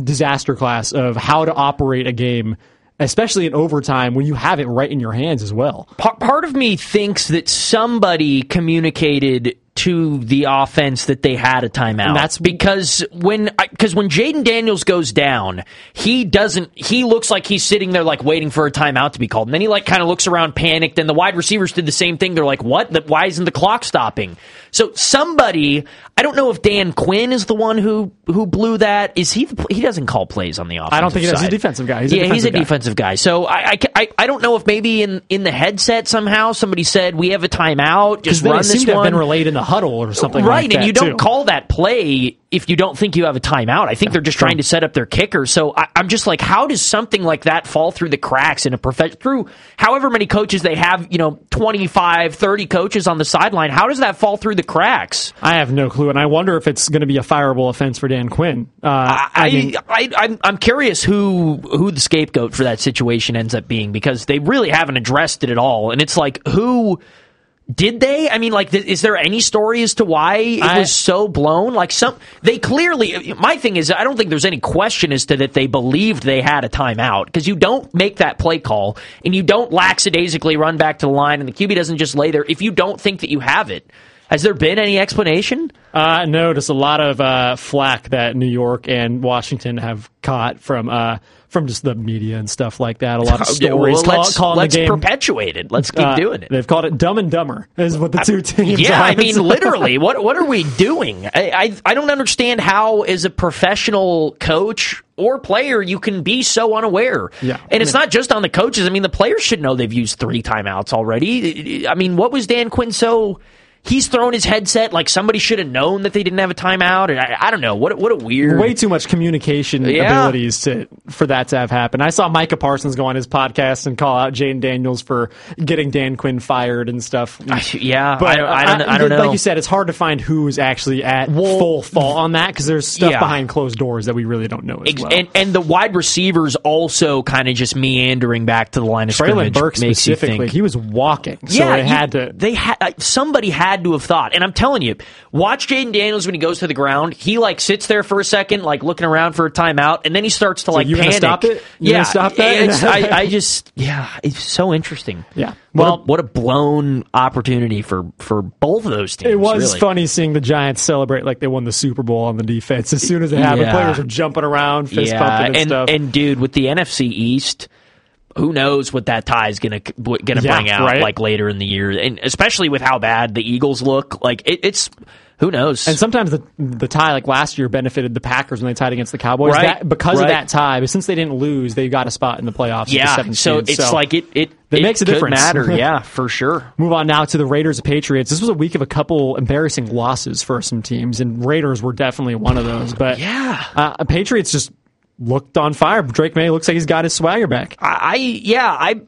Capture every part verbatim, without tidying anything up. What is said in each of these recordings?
disaster class of how to operate a game, especially in overtime when you have it right in your hands as well. Part of me thinks that somebody communicated to the offense that they had a timeout. And that's because when because when Jaden Daniels goes down, he doesn't he looks like he's sitting there like waiting for a timeout to be called. And then he like kind of looks around panicked, and the wide receivers did the same thing. They're like, "What? The, why isn't the clock stopping?" So somebody, I don't know if Dan Quinn is the one who who blew that. Is he the, he doesn't call plays on the offensive I don't think he does. side. He's a defensive guy. He's a yeah, defensive he's a guy. defensive guy. So I, I, I don't know if maybe in, in the headset somehow somebody said, "We have a timeout, just then run it this seemed to have one." been relayed in the huddle or something Right, like that, and you don't too. call that play if you don't think you have a timeout. I think they're just trying to set up their kicker. So I, I'm just like, how does something like that fall through the cracks in a prof- through however many coaches they have, you know, twenty-five, thirty coaches on the sideline? How does that fall through the cracks? I have no clue, and I wonder if it's going to be a fireable offense for Dan Quinn. Uh, I, I mean, I, I, I'm, I'm curious who who the scapegoat for that situation ends up being, because they really haven't addressed it at all. And it's like, who... Did they? I mean, like, th- is there any story as to why it I, was so blown? Like, some they clearly. My thing is, I don't think there's any question as to that they believed they had a timeout, because you don't make that play call and you don't lackadaisically run back to the line and the Q B doesn't just lay there if you don't think that you have it. Has there been any explanation? Uh, no, just a lot of uh, flack that New York and Washington have caught from uh, from just the media and stuff like that. A lot of stories well, call, let's, calling let's the game. perpetuate it. Let's keep uh, doing it. They've called it Dumb and Dumber, is what the two teams Yeah, are. I mean, literally, what what are we doing? I, I I don't understand how, as a professional coach or player, you can be so unaware. Yeah. And it's not just on the coaches. I mean, the players should know they've used three timeouts already. I mean, what was Dan Quinn so... He's thrown his headset like somebody should have known that they didn't have a timeout. I, I don't know. What what a weird... Way too much communication yeah. abilities to for that to have happened. I saw Micah Parsons go on his podcast and call out Jaden Daniels for getting Dan Quinn fired and stuff. I, yeah, but I don't, I don't, I don't know. Like you said, it's hard to find who's actually at well, full fault on that, because there's stuff yeah. behind closed doors that we really don't know as well. And, and the wide receivers also kind of just meandering back to the line of Traylon scrimmage. Burke makes you specifically, think. he was walking, so yeah, they you, had to. They had somebody had to have thought, and I'm telling you, watch Jaden Daniels when he goes to the ground. He like sits there for a second, like looking around for a timeout, and then he starts to So like you panic. Gonna stop it? You yeah, gonna stop that? It's, I, I just yeah, it's so interesting. Yeah. What Well, a, what a blown opportunity for, for both of those teams. It was really. funny seeing the Giants celebrate like they won the Super Bowl on the defense. As soon as it happened, Yeah. players were jumping around, fist yeah, pumping and, and stuff. and dude, with the N F C East, who knows what that tie is gonna gonna Yeah, bring out right? like later in the year, and especially with how bad the Eagles look. Like it, it's who knows. And sometimes the the tie, like last year, benefited the Packers when they tied against the Cowboys. Right, That, because right. of that tie, but since they didn't lose, they got a spot in the playoffs. yeah, with the seventh so seed. it's so like it it, That it makes a could difference. matter. Yeah, for sure. Move on now to the Raiders and Patriots. This was a week of a couple embarrassing losses for some teams, and Raiders were definitely one of those. But Yeah. uh, Patriots just looked on fire. Drake May looks like he's got his swagger back. I, I yeah I.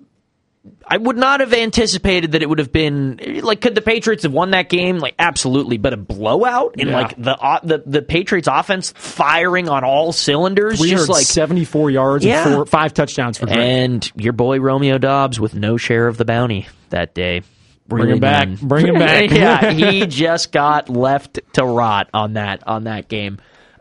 I would not have anticipated that it would have been like. Could the Patriots have won that game? Like, absolutely, but a blowout and Yeah. like the uh, the the Patriots offense firing on all cylinders, just like seventy-four yards Yeah. and four, five touchdowns for Drake. and your boy Romeo Dobbs with no share of the bounty that day. Bring Really him back. none. Bring him back. Yeah, he just got left to rot on that on that game.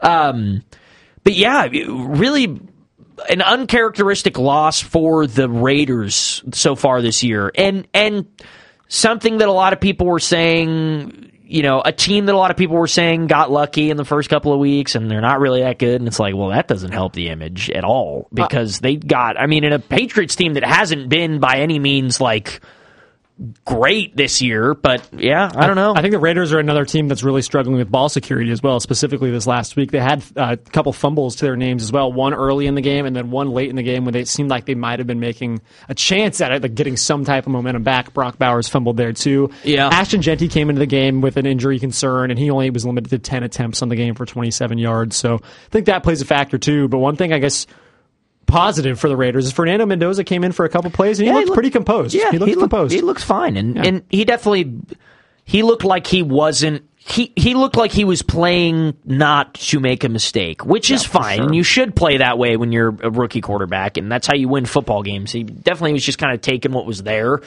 Um, but yeah, really an uncharacteristic loss for the Raiders so far this year, and and something that a lot of people were saying. You know, a team that a lot of people were saying got lucky in the first couple of weeks, and they're not really that good. And it's like, well, that doesn't help the image at all, because they got. I mean, in a Patriots team that hasn't been by any means like great this year, but yeah, I don't know. I think the Raiders are another team that's really struggling with ball security as well, specifically this last week. They had uh, a couple fumbles to their names as well, one early in the game and then one late in the game when they seemed like they might have been making a chance at it, like getting some type of momentum back. Brock Bowers fumbled there too. Yeah. Ashton Genty came into the game with an injury concern, and he only was limited to ten attempts on the game for twenty-seven yards, so I think that plays a factor too. But one thing I guess positive for the Raiders is Fernando Mendoza came in for a couple plays and he Yeah, looked he looked- pretty composed. Yeah, he looked he looked, composed. He looked fine, and Yeah. and he definitely he looked like he wasn't. He he looked like he was playing not to make a mistake, which is Yeah, for fine. sure. And you should play that way when you're a rookie quarterback, and that's how you win football games. He definitely was just kind of taking what was there.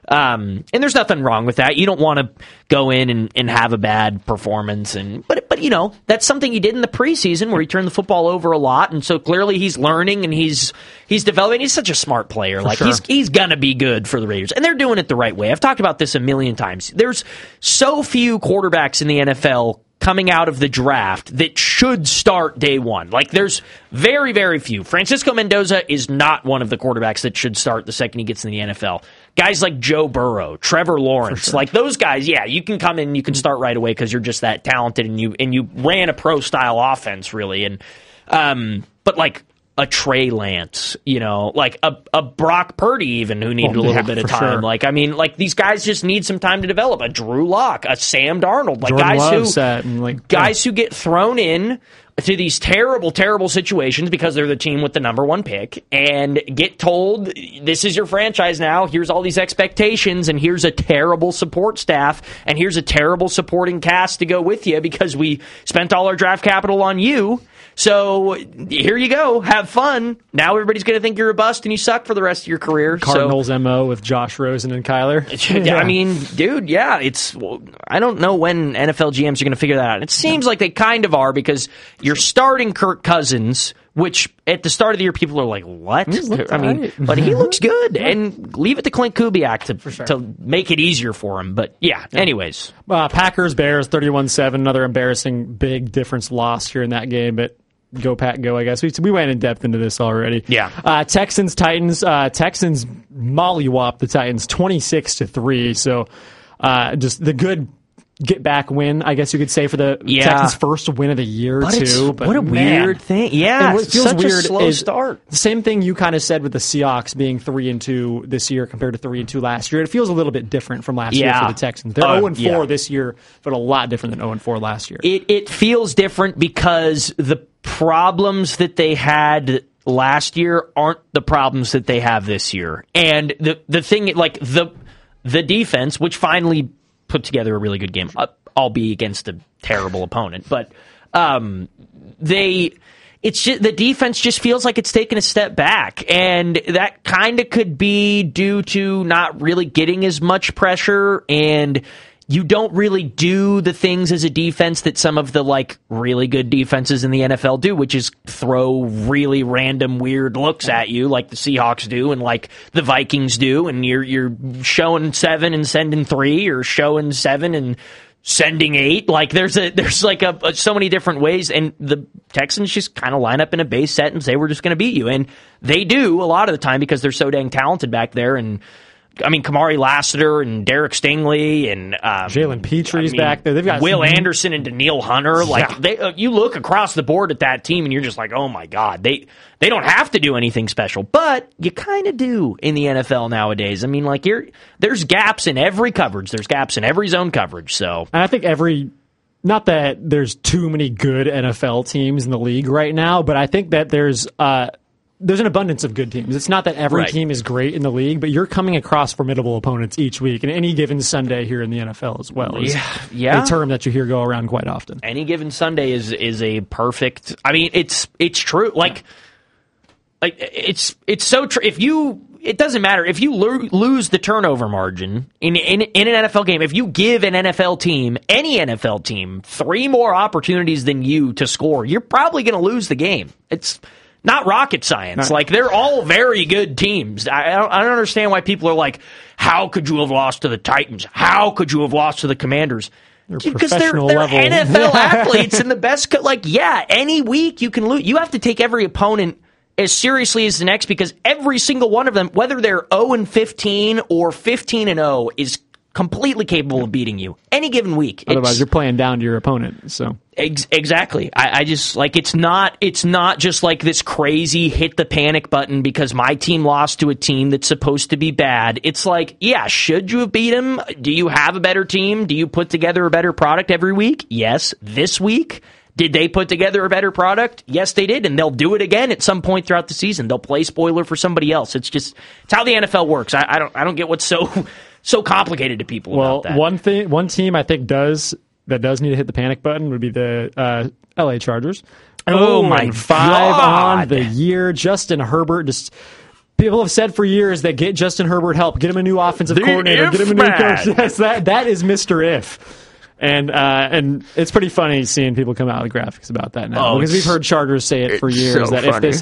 Um, and there's nothing wrong with that. You don't want to go in and, and have a bad performance. And but, but, you know, that's something he did in the preseason where he turned the football over a lot. And so clearly he's learning and he's he's developing. He's such a smart player. For like, sure. he's, he's going to be good for the Raiders. And they're doing it the right way. I've talked about this a million times. There's so few quarterbacks in the N F L coming out of the draft that should start day one. Like, there's very, very few. Francisco Mendoza is not one of the quarterbacks that should start the second he gets in the N F L. Guys like Joe Burrow, Trevor Lawrence, sure. like those guys, yeah, you can come in, you can start right away because you're just that talented and you and you ran a pro-style offense, really. And um, but, like, a Trey Lance, you know, like a, a Brock Purdy even, who needed oh, a little yeah, bit of for time. Sure. Like, I mean, like, these guys just need some time to develop. A Drew Lock, a Sam Darnold, like Jordan guys Love who set and like guys who get thrown in to these terrible, terrible situations because they're the team with the number one pick and get told, this is your franchise now, here's all these expectations, and here's a terrible support staff, and here's a terrible supporting cast to go with you because we spent all our draft capital on you. So here you go. Have fun. Now everybody's going to think you're a bust and you suck for the rest of your career. Cardinals so, M O with Josh Rosen and Kyler. yeah. I mean, dude, yeah, it's. Well, I don't know when N F L G Ms are going to figure that out. It seems like they kind of are because you're starting Kirk Cousins, which at the start of the year people are like, what? I mean, right. but he looks good. And leave it to Clint Kubiak to, sure. to make it easier for him. But yeah, yeah. anyways. Uh, Packers, Bears, thirty-one seven. Another embarrassing big difference loss here in that game. But go Pack, go, I guess. We, we went in depth into this already. Yeah. Uh, Texans, Titans. Uh, Texans mollywop the Titans twenty-six to three. So uh, just the good get back win, I guess you could say, for the yeah. Texans' first win of the year, but too. But what a man, weird thing. Yeah. And what feels such weird a slow is start. the same thing you kind of said with the Seahawks being three and two this year compared to three and two last year. It feels a little bit different from last yeah. year for the Texans. They're uh, oh and four yeah. this year, but a lot different than oh and four last year. It it feels different because the problems that they had last year aren't the problems that they have this year. And the the thing, like the the defense, which finally put together a really good game, uh, albeit against a terrible opponent, but um, they. It's just, the defense just feels like it's taken a step back, and that kind of could be due to not really getting as much pressure, and you don't really do the things as a defense that some of the like really good defenses in the N F L do, which is throw really random weird looks at you like the Seahawks do and like the Vikings do, and you're you're showing seven and sending three, or showing seven and sending eight. Like there's a there's like a, a so many different ways, and the Texans just kind of line up in a base set and say we're just going to beat you, and they do a lot of the time because they're so dang talented back there. And I mean, Kamari Lassiter and Derek Stingley and um, Jalen Petrie's I mean, back there. They've got Will some... Anderson and Daniil Hunter. Like yeah. they, uh, you look across the board at that team and you're just like, oh my god, they they don't have to do anything special, but you kind of do in the N F L nowadays. I mean, like you're there's gaps in every coverage. There's gaps in every zone coverage. So and I think every. Not that there's too many good N F L teams in the league right now, but I think that there's uh, there's an abundance of good teams. It's not that every right. team is great in the league, but you're coming across formidable opponents each week, and any given Sunday here in the N F L as well is yeah, yeah. a term that you hear go around quite often. Any given Sunday is is a perfect. I mean, it's it's true. Like, like it's it's so true. If you, it doesn't matter if you lo- lose the turnover margin in, in in an N F L game. If you give an N F L team, any N F L team, three more opportunities than you to score, you're probably going to lose the game. It's not rocket science. No. Like, they're all very good teams. I, I, don't, I don't understand why people are like, how could you have lost to the Titans? How could you have lost to the Commanders? They're Because they're, professional they're level. N F L athletes and the best. Co- like, yeah, any week you can lose. You have to take every opponent as seriously as the next, because every single one of them, whether they're oh and fifteen or fifteen and oh, is completely capable of beating you any given week. Otherwise, It's, you're playing down to your opponent. So ex- exactly. I, I just like it's not. It's not just like this crazy hit the panic button because my team lost to a team that's supposed to be bad. It's like, yeah, should you have beat them? Do you have a better team? Do you put together a better product every week? Yes. This week, did they put together a better product? Yes, they did, and they'll do it again at some point throughout the season. They'll play spoiler for somebody else. It's just it's how the N F L works. I, I don't. I don't get what's so. So complicated to people well, about that. one thing, one team I think does that does need to hit the panic button would be the uh, L A Chargers. Oh, oh my and five God. on the year. Justin Herbert just People have said for years that get Justin Herbert help, get him a new offensive The coordinator, if get him a new man. coach. Yes, that that is Mister If. And uh, and it's pretty funny seeing people come out with graphics about that now Oh, because we've heard Chargers say it for it's years so that if funny. this